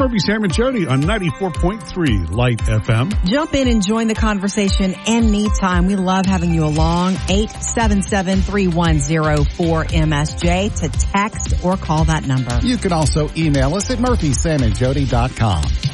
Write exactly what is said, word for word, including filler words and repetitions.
Murphy, Sam, and Jody on ninety-four point three Light F M. Jump in and join the conversation anytime. We love having you along. eight seven seven, three one zero, four M S J to text or call that number. You can also email us at murphy sam and jody dot com.